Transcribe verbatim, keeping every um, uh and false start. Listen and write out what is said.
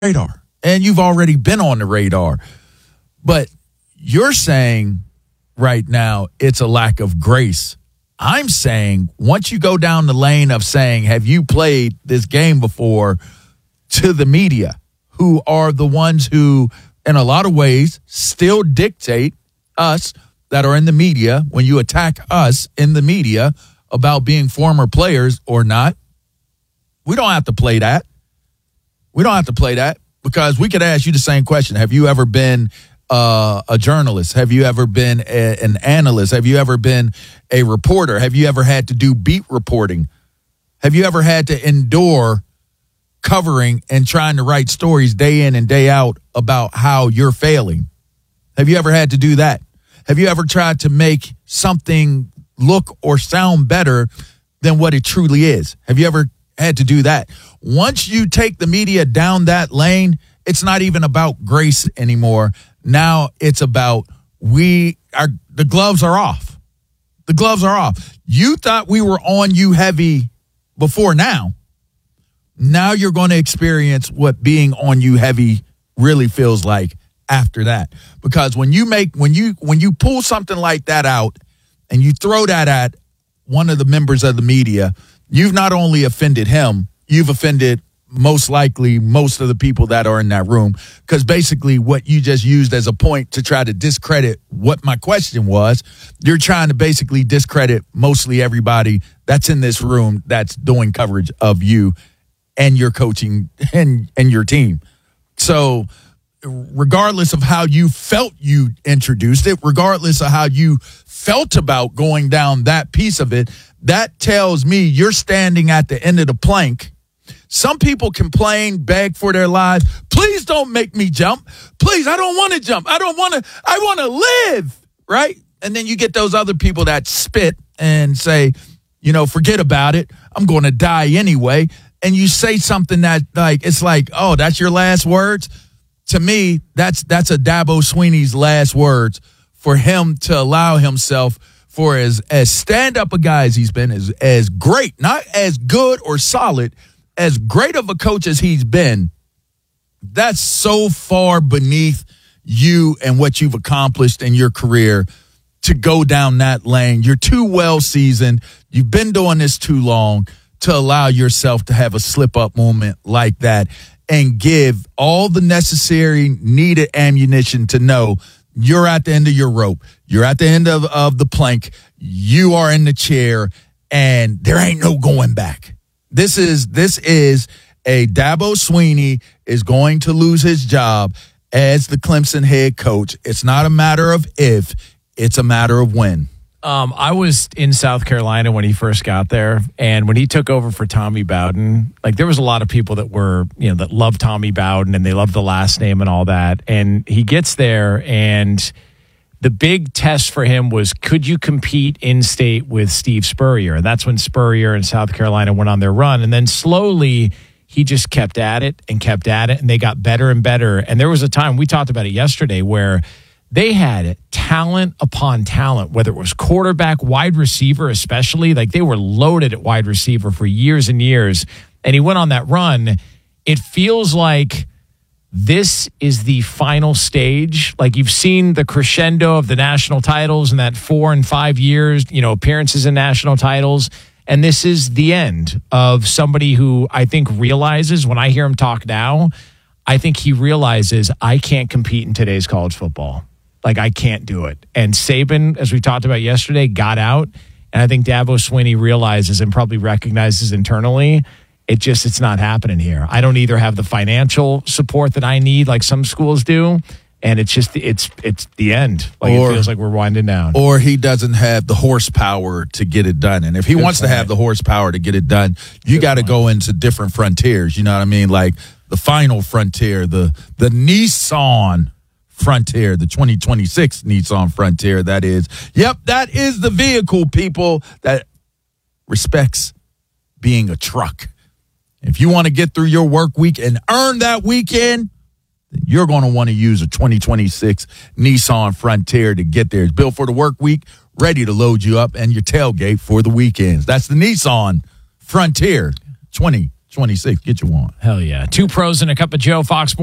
radar, and you've already been on the radar. But you're saying right now it's a lack of grace. I'm saying once you go down the lane of saying, have you played this game before, to the media, who are the ones who, in a lot of ways, still dictate us that are in the media, when you attack us in the media about being former players or not, we don't have to play that. We don't have to play that because we could ask you the same question. Have you ever been uh, a journalist? Have you ever been a, an analyst? Have you ever been a reporter? Have you ever had to do beat reporting? Have you ever had to endure covering and trying to write stories day in and day out about how you're failing? Have you ever had to do that? Have you ever tried to make something look or sound better than what it truly is? Have you ever had to do that? Once you take the media down that lane, it's not even about grace anymore. Now it's about we are, the gloves are off. The gloves are off. You thought we were on you heavy before now. Now you're going to experience what being on you heavy really feels like after that. Because when you make, when you, when you pull something like that out and you throw that at one of the members of the media, you've not only offended him, you've offended most likely most of the people that are in that room. Because basically what you just used as a point to try to discredit what my question was, you're trying to basically discredit mostly everybody that's in this room that's doing coverage of you and your coaching and, and your team. So regardless of how you felt you introduced it, regardless of how you felt about going down that piece of it, that tells me you're standing at the end of the plank. Some people complain, beg for their lives. Please don't make me jump. Please, I don't want to jump. I don't want to. I want to live, right? And then you get those other people that spit and say, you know, forget about it. I'm going to die anyway. And you say something that, like, it's like, oh, that's your last words? To me, that's that's a Dabo Swinney's last words for him to allow himself, for as, as stand-up a guy as he's been, as, as great, not as good or solid, as great of a coach as he's been, that's so far beneath you and what you've accomplished in your career to go down that lane. You're too well seasoned. You've been doing this too long to allow yourself to have a slip-up moment like that and give all the necessary needed ammunition to know you're at the end of your rope. You're at the end of, of the plank. You are in the chair, and there ain't no going back. This is this is a Dabo Swinney is going to lose his job as the Clemson head coach. It's not a matter of if, it's a matter of when. Um, I was in South Carolina when he first got there, and when he took over for Tommy Bowden, like there was a lot of people that were, you know, that loved Tommy Bowden and they loved the last name and all that. And he gets there, and the big test for him was, could you compete in state with Steve Spurrier? And that's when Spurrier and South Carolina went on their run. And then slowly he just kept at it and kept at it, and they got better and better. And there was a time, we talked about it yesterday, where they had talent upon talent, whether it was quarterback, wide receiver especially. Like they were loaded at wide receiver for years and years. And he went on that run. It feels like this is the final stage. Like you've seen the crescendo of the national titles in that four and five years, you know, appearances in national titles. And this is the end of somebody who I think realizes, when I hear him talk now, I think he realizes I can't compete in today's college football. Like, I can't do it. And Saban, as we talked about yesterday, got out. And I think Dabo Swinney realizes and probably recognizes internally, it just, it's not happening here. I don't either have the financial support that I need like some schools do. And it's just, it's it's the end. Like or, it feels like we're winding down. Or he doesn't have the horsepower to get it done. And if he Good wants point. to have the horsepower to get it done, you got to go into different frontiers. You know what I mean? Like the final frontier, the the Nissan Frontier, the twenty twenty-six Nissan Frontier, that is. Yep, that is the vehicle, people, that respects being a truck. If you want to get through your work week and earn that weekend, then you're going to want to use a twenty twenty-six Nissan Frontier to get there. It's built for the work week, ready to load you up and your tailgate for the weekends. That's the Nissan Frontier twenty twenty-six. Get you one. Hell yeah. Two pros and a cup of Joe, Fox Sports